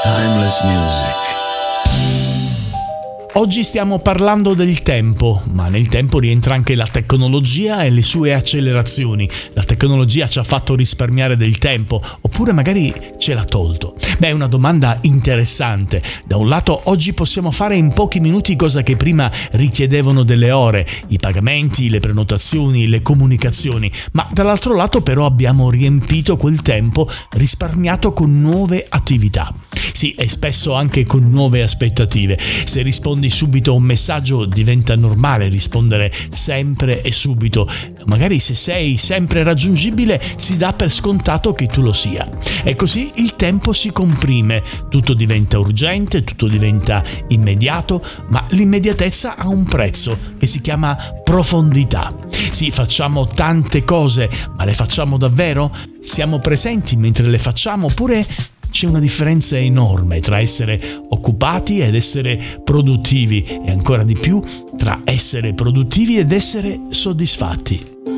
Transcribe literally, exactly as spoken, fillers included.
Timeless music. Oggi stiamo parlando del tempo, ma nel tempo rientra anche la tecnologia e le sue accelerazioni. La tecnologia ci ha fatto risparmiare del tempo, oppure magari ce l'ha tolto? Beh, è una domanda interessante. Da un lato, oggi possiamo fare in pochi minuti cosa che prima richiedevano delle ore, i pagamenti, le prenotazioni, le comunicazioni, ma dall'altro lato però abbiamo riempito quel tempo risparmiato con nuove attività. Sì, e spesso anche con nuove aspettative. Se rispondi subito a un messaggio diventa normale rispondere sempre e subito. Magari se sei sempre raggiungibile si dà per scontato che tu lo sia. E così il tempo si comprime, tutto diventa urgente, tutto diventa immediato, ma l'immediatezza ha un prezzo che si chiama profondità. Sì, facciamo tante cose, ma le facciamo davvero? Siamo presenti mentre le facciamo oppure c'è una differenza enorme tra essere occupati ed essere produttivi e ancora di più tra essere produttivi ed essere soddisfatti.